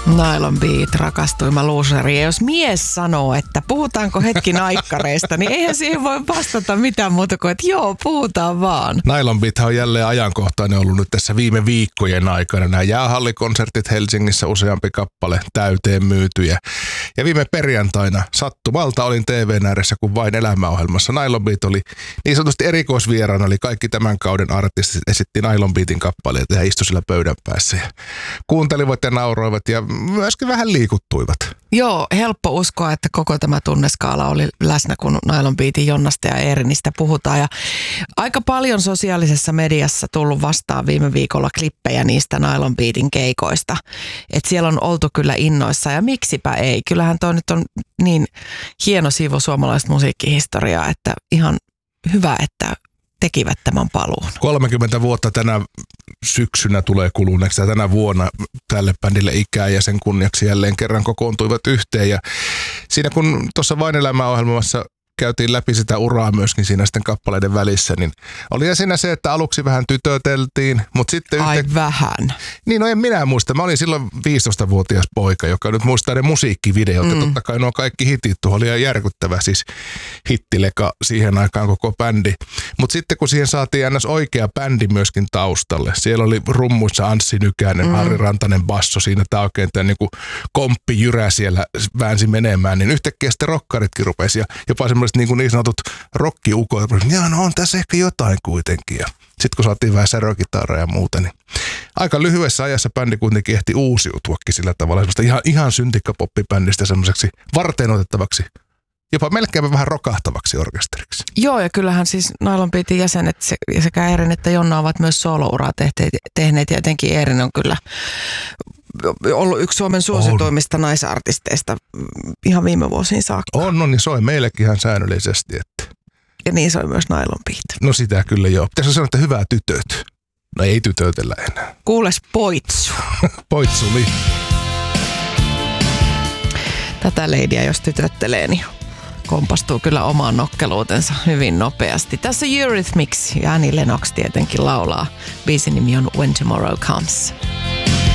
Nylon Beat, rakastuima looseri. Ja jos mies sanoo, että puhutaanko hetki naikkareista, niin eihän siihen voi vastata mitään muuta kuin, että joo, puhutaan vaan. Nylon Beat on jälleen ajankohtainen ollut nyt tässä viime viikkojen aikana. Nämä jäähallikonsertit Helsingissä, useampi kappale täyteen myytyjä. Ja viime perjantaina sattumalta olin TV:n ääressä, kun Vain elämäohjelmassa Nylon Beat oli niin sanotusti erikoisvieraana, eli kaikki tämän kauden artistit esitti Nylon Beatin kappaleita ja istui sillä pöydän päässä. Ja kuuntelivat ja nauroivat ja myöskin vähän liikuttuivat. Joo, helppo uskoa, että koko tämä tunneskaala oli läsnä, kun Nylon Beatin Jonnasta ja Eerinistä puhutaan. Ja aika paljon sosiaalisessa mediassa tullut vastaan viime viikolla klippejä niistä Nylon Beatin keikoista. Että siellä on oltu kyllä innoissa ja miksipä ei. Kyllähän toi nyt on niin hieno siivu suomalaista musiikkihistoriaa, että ihan hyvä, että tekivät tämän paluun. 30 vuotta tänä syksynä tulee kuluneeksi ja tänä vuonna tälle bändille ikää ja sen kunniaksi jälleen kerran kokoontuivat yhteen. Ja siinä kun tuossa Vain elämäohjelmassa käytiin läpi sitä uraa myöskin siinä sitten kappaleiden välissä, niin oli siinä se, että aluksi vähän tytöteltiin, mutta sitten... Ai vähän. Niin, no en minä muista. Mä olin silloin 15-vuotias poika, joka nyt muistaa ne musiikkivideot, ja totta kai nuo kaikki hitit, tuohon oli ihan järkyttävä siis hittileka siihen aikaan koko bändi. Mutta sitten kun siihen saatiin ns. Oikea bändi myöskin taustalle, siellä oli rummuissa Anssi Nykänen, Harri Rantanen basso, siinä tämä oikein tämä niinku komppi jyrä siellä väänsi menemään, niin yhtäkkiä sitten rokkaritkin rupesi ja jopa semmoiset niin sanotut rockiukot, ja no on tässä ehkä jotain kuitenkin. Ja sitten kun saatiin vähän särökitaraa ja muuta, niin aika lyhyessä ajassa bändi kuitenkin ehti uusiutuakin sillä tavalla. Ihan syntikkapoppibändistä semmoiseksi varteenotettavaksi, jopa melkein vähän rokahtavaksi orkesteriksi. Joo, ja kyllähän siis Nylon Beatin jäsenet sekä Eerin että Jonna ovat myös soolouraa tehneet, ja etenkin Eerin on kyllä ollut yksi Suomen suosituimmista naisartisteista ihan viime vuosiin saakka. On, niin soi meillekin ihan säännöllisesti. Että. Ja niin soi myös Nylon Beat. No sitä kyllä joo. Pitäisi sanoa, että hyvää tytöt. No ei tytötellä enää. Kuules poitsu. Poitsuli. Tätä leidiä jos tytöttelee, niin kompastuu kyllä omaan nokkeluutensa hyvin nopeasti. Tässä Eurythmics ja Annie Lennox tietenkin laulaa. Biisin nimi on When Tomorrow Comes.